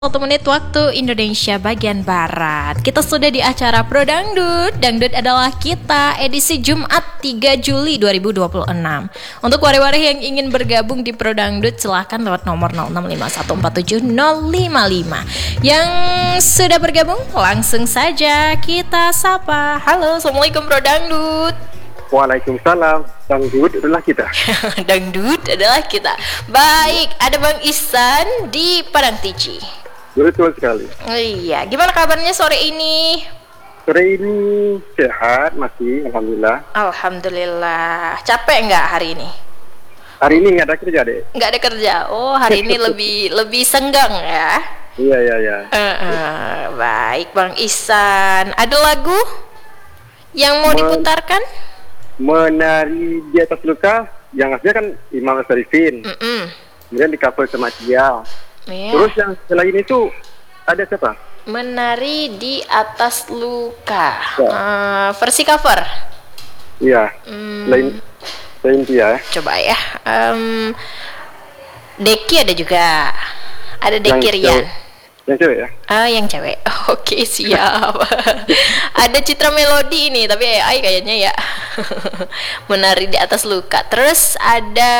1 menit waktu Indonesia bagian Barat. Kita sudah di acara Pro Dangdut. Dangdut adalah kita, edisi Jumat 3 Juli 2026. Untuk wari-wari yang ingin bergabung di Pro Dangdut, silahkan lewat nomor 0651470555. Yang sudah bergabung, langsung saja kita sapa. Halo, Assalamualaikum Pro Dangdut. Waalaikumsalam. Dangdut adalah kita. Dangdut adalah kita. Baik, ada Bang Ihsan di Padang Tiji. Betul sekali. Oh iya, gimana kabarnya sore ini? Sore ini sehat masih, alhamdulillah. Alhamdulillah. Capek nggak hari ini? Hari ini nggak ada kerja deh. Nggak ada kerja. Oh, hari ini lebih senggang ya? Iya. Baik, Bang Ihsan. Ada lagu yang mau diputarkan? Menari di atas luka, yang aslinya kan Imam Sarifin. Kemudian di cover sama dia. Yeah. Terus yang selain itu ada siapa? Menari di atas luka. Ya. Versi cover. Iya. Selain dia. Coba ya. Deki ada juga. Ada Deki Rian. Yang cewek ya? Yang cewek. Oke, siap. Ada Citra Melodi ini, tapi AI kayaknya ya. Menari di atas luka. Terus ada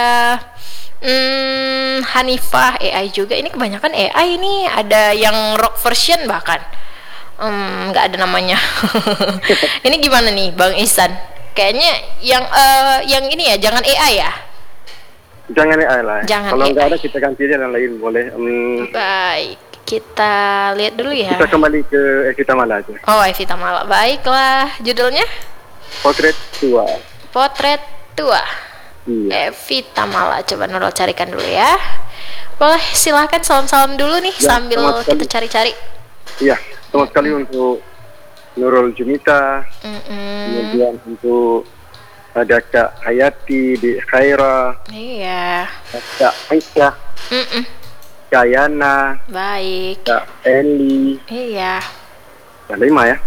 Hanifah, AI juga. Ini kebanyakan AI ini. Ada yang rock version bahkan. Nggak ada namanya. Ini gimana nih, Bang Ihsan? Kayaknya yang ini ya, jangan AI ya. Jangan AI lah. Kalau nggak ada kita ganti aja yang lain boleh. Baik, kita lihat dulu ya. Kita kembali ke Evita Mala aja. Oh, Evita Mala. Baiklah, judulnya? Potret Tua. Potret Tua. Iya. Evita Mala. Coba Nurul carikan dulu ya. Boleh, silahkan salam-salam dulu nih Ya, sambil kita cari-cari. Iya, sama sekali untuk Nurul Jumita. Kemudian untuk ada Kak Hayati di Khaira. Iya. Kak Aisyah. Kak Yana. Baik. Kak Eli. Iya. Ada 5 ya.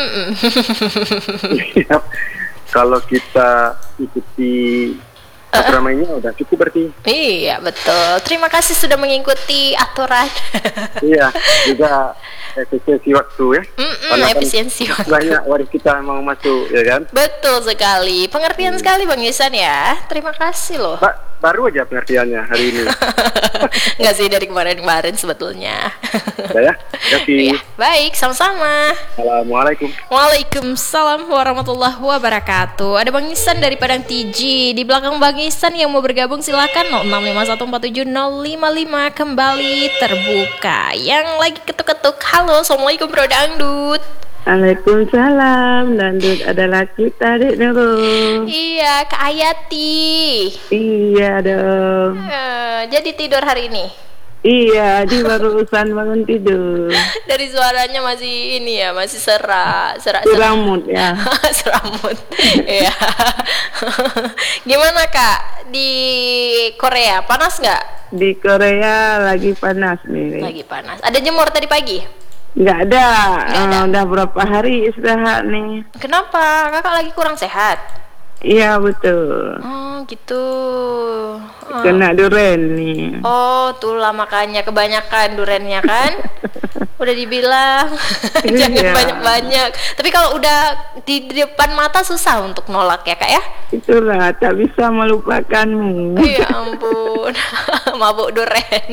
Kalau kita ikuti asrama ini udah cukup berarti. Iya, betul. Terima kasih sudah mengikuti aturan. Iya, juga efisiensi waktu ya. Efisiensi waktu. Banyak waris kita mau masuk, ya kan? Betul sekali. Pengertian sekali Bang Ihsan ya. Terima kasih loh. Baru aja pengertiannya hari ini. Nggak sih, dari kemarin-kemarin sebetulnya. Ya, terima kasih. Ya, baik, sama-sama. Assalamualaikum. Waalaikumsalam warahmatullahi wabarakatuh. Ada Bang Ihsan dari Padang Tiji. Di belakang Bang Ihsan yang mau bergabung silakan 0651470555 kembali terbuka. Yang lagi ketuk-ketuk, halo, Assalamualaikum Bro Dangdut. Waalaikumsalam, Dangdut adalah kita, Dek Nurul. Iya, Kak Ayati. Iya dong. Jadi tidur hari ini? Iya, di barusan bangun tidur. Dari suaranya masih ini ya, masih serak. Seramut ya. Seramut. Iya. Gimana Kak di Korea? Panas nggak? Di Korea lagi panas nih. Lagi panas. Ada jemur tadi pagi? Nggak ada. Nggak ada. Udah berapa hari istirahat nih. Kenapa? Kakak lagi kurang sehat? Iya betul. Oh gitu. Kena duren nih. Oh, itulah makanya kebanyakan durennya kan. Udah dibilang jangan Iya. banyak-banyak. Tapi kalau udah di depan mata susah untuk nolak ya Kak ya. Itulah tak bisa melupakanmu. Ya ampun. Mabuk duren.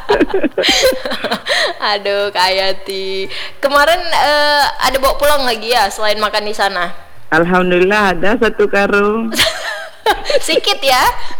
Aduh, Kak Ayati. Kemarin ada bawa pulang lagi ya selain makan di sana? Alhamdulillah ada 1 karung. Sikit ya.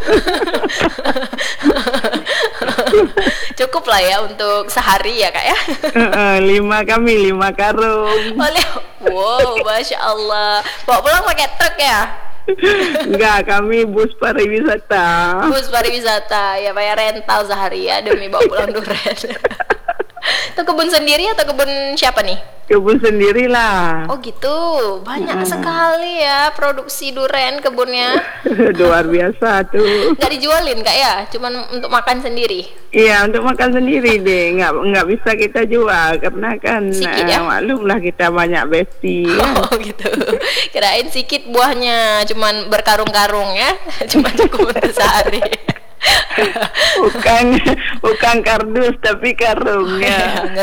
Cukup lah ya untuk sehari ya Kak ya. 5 karung. Wow, Masya Allah. Bawa pulang pakai truk ya? Enggak, kami bus pariwisata. Bus pariwisata. Ya bayar rental sehari ya demi bawa pulang durian. Itu kebun sendiri atau kebun siapa nih? Kebun sendirilah. Oh gitu. Banyak sekali ya produksi durian kebunnya. Luar biasa tuh. Nggak dijualin Kak ya? Cuman untuk makan sendiri? Iya, untuk makan sendiri deh. Nggak bisa kita jual karena kan Sikit ya? maklumlah kita banyak besti. Oh gitu. Kirain sikit buahnya, cuman berkarung-karung ya. Cuma cukup untuk sehari. bukan kardus tapi karungnya.